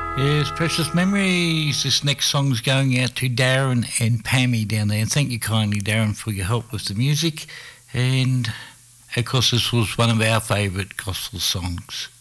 Yes, Precious Memories. This next song's going out to Darren and Pammy down there. And thank you kindly, Darren, for your help with the music. And, of course, this was one of our favourite gospel songs.